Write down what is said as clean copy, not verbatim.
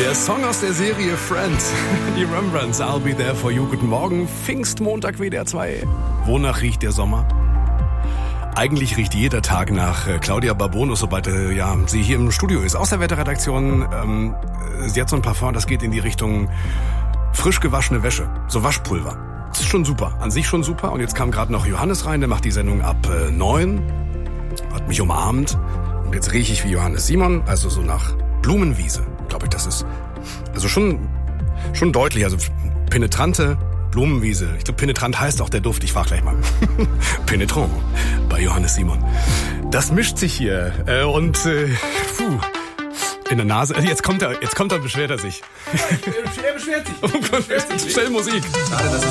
Der Song aus der Serie Friends, die Rembrandts, I'll Be There For You. Guten Morgen, Pfingstmontag, WDR 2. Wonach riecht der Sommer? Eigentlich riecht jeder Tag nach Claudia Barbonus, sobald sie hier im Studio ist. Aus der Wetterredaktion, sie hat so ein Parfum, das geht in die Richtung frisch gewaschene Wäsche, so Waschpulver. Das ist schon super, an sich schon super. Und jetzt kam gerade noch Johannes rein, der macht die Sendung ab 9, hat mich umarmt. Und jetzt rieche ich wie Johannes Simon, also so nach Blumenwiese, glaube ich, das ist also schon deutlich, also penetrante Blumenwiese. Ich glaube, penetrant heißt auch der Duft, ich frage gleich mal. Penetrant bei Johannes Simon. Das mischt sich hier in der Nase. Jetzt kommt er, beschwert er sich. Er beschwert sich. Schnell Musik. Schade, dass es